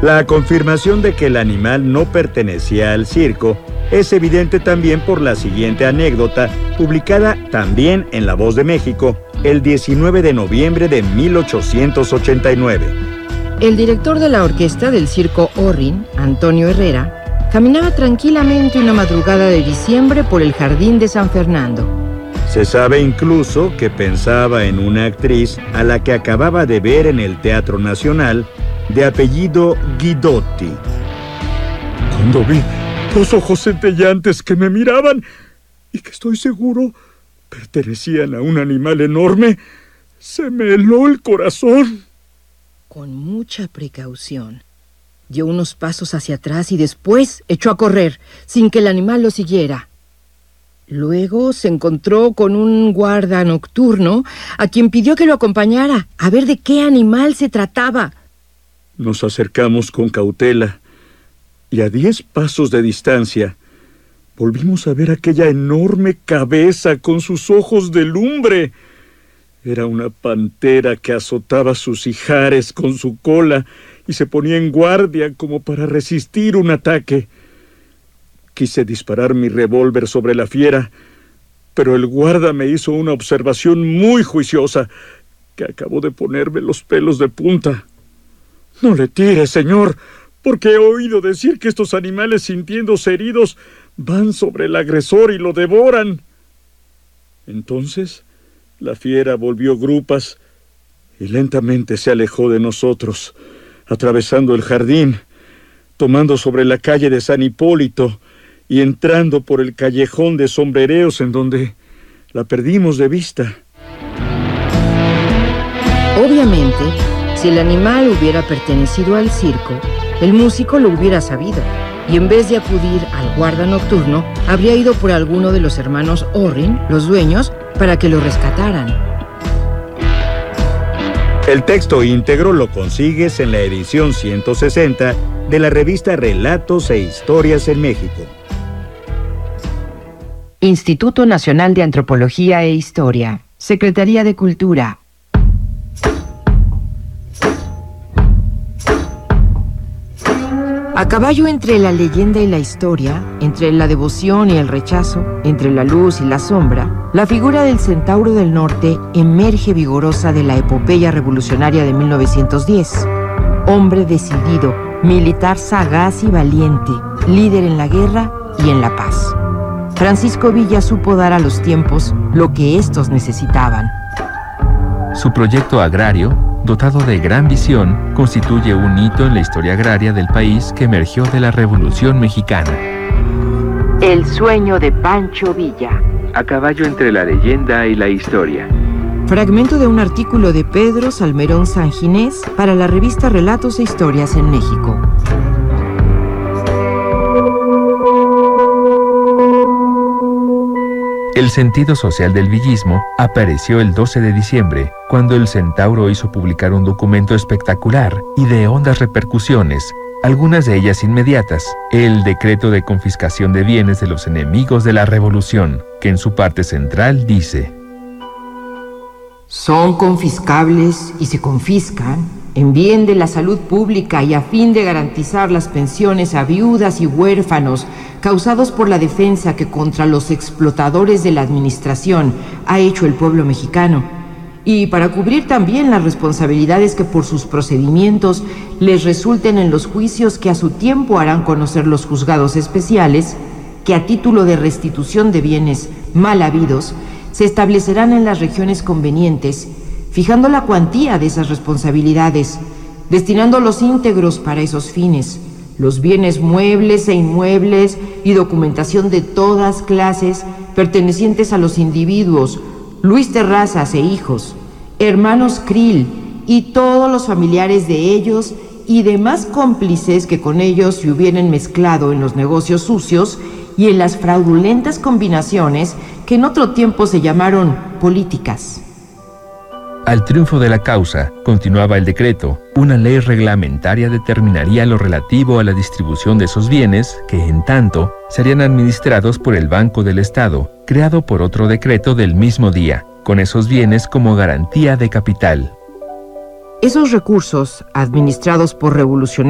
La confirmación de que el animal no pertenecía al circo es evidente también por la siguiente anécdota, publicada también en La Voz de México, el 19 de noviembre de 1889. El director de la orquesta del circo Orrin, Antonio Herrera, caminaba tranquilamente una madrugada de diciembre por el jardín de San Fernando. Se sabe incluso que pensaba en una actriz a la que acababa de ver en el Teatro Nacional, de apellido Guidotti. Cuando vi dos ojos centelleantes que me miraban y que estoy seguro pertenecían a un animal enorme, se me heló el corazón. Con mucha precaución, dio unos pasos hacia atrás y después echó a correr, sin que el animal lo siguiera. Luego se encontró con un guarda nocturno, a quien pidió que lo acompañara a ver de qué animal se trataba. Nos acercamos con cautela y a 10 pasos de distancia volvimos a ver aquella enorme cabeza con sus ojos de lumbre. Era una pantera que azotaba sus ijares con su cola y se ponía en guardia como para resistir un ataque. Quise disparar mi revólver sobre la fiera, pero el guarda me hizo una observación muy juiciosa que acabó de ponerme los pelos de punta. «No le tire, señor, porque he oído decir que estos animales, sintiéndose heridos, van sobre el agresor y lo devoran». Entonces la fiera volvió grupas y lentamente se alejó de nosotros, atravesando el jardín, tomando sobre la calle de San Hipólito y entrando por el callejón de sombrereos en donde la perdimos de vista. Obviamente, si el animal hubiera pertenecido al circo, el músico lo hubiera sabido, y en vez de acudir al guarda nocturno, habría ido por alguno de los hermanos Orrin, los dueños, para que lo rescataran. El texto íntegro lo consigues en la edición 160 de la revista Relatos e Historias en México. Instituto Nacional de Antropología e Historia, Secretaría de Cultura. A caballo entre la leyenda y la historia, entre la devoción y el rechazo, entre la luz y la sombra, la figura del Centauro del Norte emerge vigorosa de la epopeya revolucionaria de 1910. Hombre decidido, militar sagaz y valiente, líder en la guerra y en la paz. Francisco Villa supo dar a los tiempos lo que estos necesitaban. Su proyecto agrario, dotado de gran visión, constituye un hito en la historia agraria del país que emergió de la Revolución Mexicana. El sueño de Pancho Villa. A caballo entre la leyenda y la historia. Fragmento de un artículo de Pedro Salmerón Sanginés para la revista Relatos e Historias en México. El sentido social del villismo apareció el 12 de diciembre, cuando el Centauro hizo publicar un documento espectacular y de hondas repercusiones, algunas de ellas inmediatas, el decreto de confiscación de bienes de los enemigos de la revolución, que en su parte central dice: son confiscables y se confiscan en bien de la salud pública y a fin de garantizar las pensiones a viudas y huérfanos causados por la defensa que contra los explotadores de la administración ha hecho el pueblo mexicano, y para cubrir también las responsabilidades que por sus procedimientos les resulten en los juicios que a su tiempo harán conocer los juzgados especiales, que a título de restitución de bienes mal habidos se establecerán en las regiones convenientes, fijando la cuantía de esas responsabilidades, destinando los íntegros para esos fines, los bienes muebles e inmuebles y documentación de todas clases pertenecientes a los individuos Luis Terrazas e hijos, hermanos Krill y todos los familiares de ellos y demás cómplices que con ellos se hubieran mezclado en los negocios sucios y en las fraudulentas combinaciones que en otro tiempo se llamaron políticas. Al triunfo de la causa, continuaba el decreto, una ley reglamentaria determinaría lo relativo a la distribución de esos bienes que, en tanto, serían administrados por el Banco del Estado, creado por otro decreto del mismo día, con esos bienes como garantía de capital. Esos recursos, administrados por revolucionarios